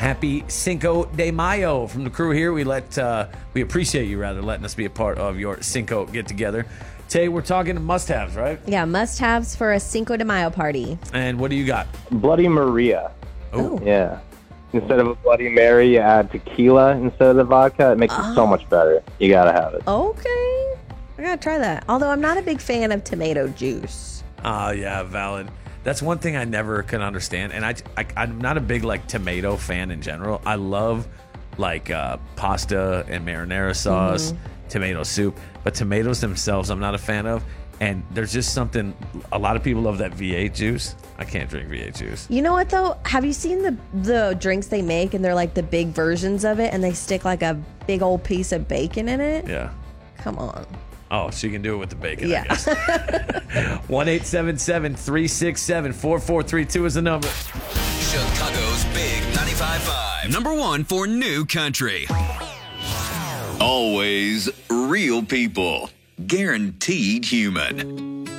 Happy Cinco de Mayo from the crew here. We appreciate you letting us be a part of your Cinco get together. Tay, we're talking must-haves, right? Yeah, must-haves for a Cinco de Mayo party. And what do you got? Bloody Maria. Oh. Yeah. Instead of a Bloody Mary, you add tequila instead of the vodka. It makes it so much better. You gotta have it. Okay. I gotta try that. Although I'm not a big fan of tomato juice. Yeah, valid. That's one thing I never can understand. And I'm not a big, tomato fan in general. I love, pasta and marinara sauce, tomato soup. But tomatoes themselves, I'm not a fan of. And there's just something, a lot of people love that V8 juice. I can't drink V8 juice. You know what, though? Have you seen the drinks they make, and they're the big versions of it, and they stick a big old piece of bacon in it? Yeah. Come on. Oh, so you can do it with the bacon, yeah. I guess. 1-877-367-4432 is the number. Chicago's Big 95.5. Number one for new country. Always real people. Guaranteed human.